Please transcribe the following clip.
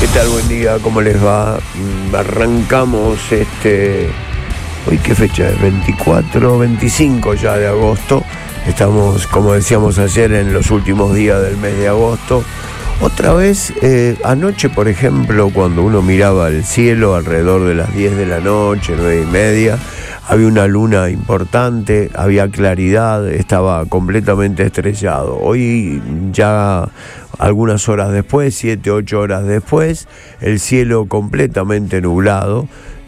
¿Qué tal? Buen día, ¿cómo les va? Arrancamos hoy qué fecha es, 24, 25 ya de agosto. Estamos, como decíamos ayer, en los últimos días del mes de agosto. Otra vez, anoche, por ejemplo, cuando uno miraba el cielo alrededor de las 10 de la noche, 9:30, había una luna importante, había claridad, estaba completamente estrellado. Hoy ya algunas horas después, 7, 8 horas después, el cielo completamente nublado.